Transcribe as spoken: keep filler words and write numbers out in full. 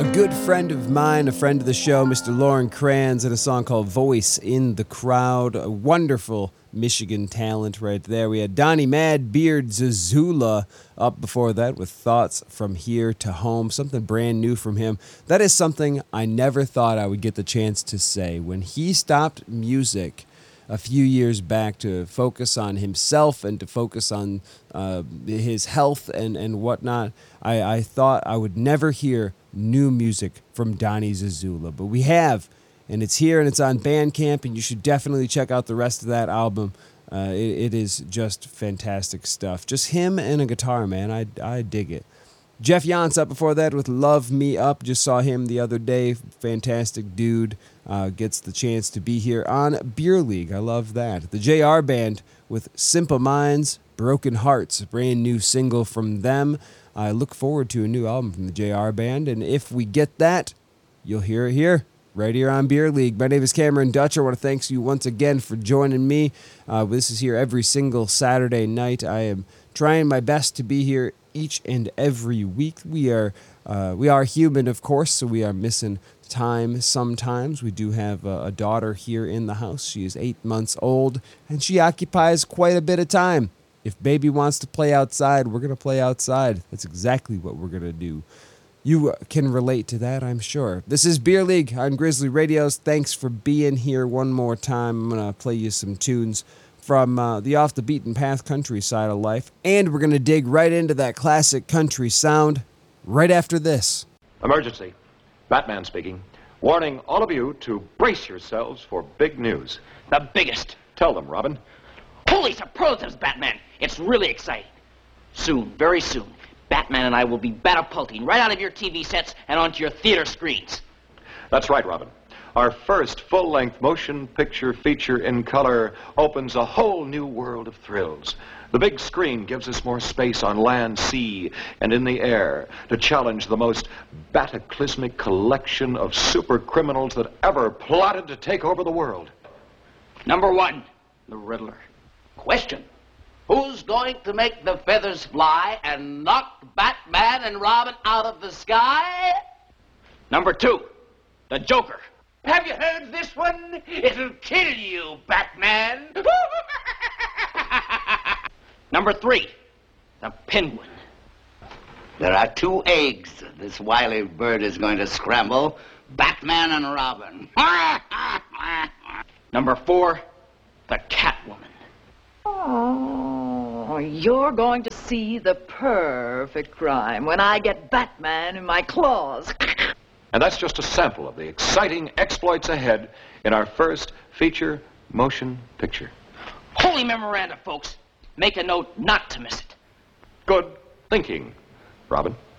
A good friend of mine, a friend of the show, Mister Lauren Kranz, and a song called Voice in the Crowd. A wonderful Michigan talent right there. We had Donnie Mad Beard Zazula up before that with Thoughts from Here to Home, something brand new from him. That is something I never thought I would get the chance to say. When he stopped music a few years back to focus on himself and to focus on uh, his health and, and whatnot, I, I thought I would never hear new music from Donnie Zazula. But we have, and it's here and it's on Bandcamp, and you should definitely check out the rest of that album. Uh, it, it is just fantastic stuff. Just him and a guitar, man. I, I dig it. Jeff Yance up before that with Love Me Up. Just saw him the other day. Fantastic dude. Uh, gets the chance to be here on Beer League. I love that. The J R Band with Simple Minds, Broken Hearts. A brand new single from them. I look forward to a new album from the J R Band. And if we get that, you'll hear it here. Right here on Beer League. My name is Cameron Dutch. I want to thank you once again for joining me. Uh, this is here every single Saturday night. I am trying my best to be here each and every week. We are uh, we are human, of course, so we are missing time sometimes. We do have a, a daughter here in the house. She is eight months old, and she occupies quite a bit of time. If baby wants to play outside, we're going to play outside. That's exactly what we're going to do. You can relate to that, I'm sure. This is Beer League on Grizzly Radios. Thanks for being here one more time. I'm going to play you some tunes from uh, the Off the Beaten Path country side of life. And we're going to dig right into that classic country sound right after this. Emergency. Batman speaking. Warning all of you to brace yourselves for big news. The biggest. Tell them, Robin. Holy superlatives, Batman. It's really exciting. Soon, very soon, Batman and I will be batapulting right out of your T V sets and onto your theater screens. That's right, Robin. Our first full-length motion picture feature in color opens a whole new world of thrills. The big screen gives us more space on land, sea, and in the air to challenge the most bataclysmic collection of super criminals that ever plotted to take over the world. Number one, the Riddler. Question. Who's going to make the feathers fly and knock Batman and Robin out of the sky? Number two, the Joker. Have you heard this one? It'll kill you, Batman. Number three, the Penguin. There are two eggs this wily bird is going to scramble, Batman and Robin. Number four, the Catwoman. Oh, you're going to see the perfect crime when I get Batman in my claws. And that's just a sample of the exciting exploits ahead in our first feature motion picture. Holy memoranda, folks. Make a note not to miss it. Good thinking, Robin.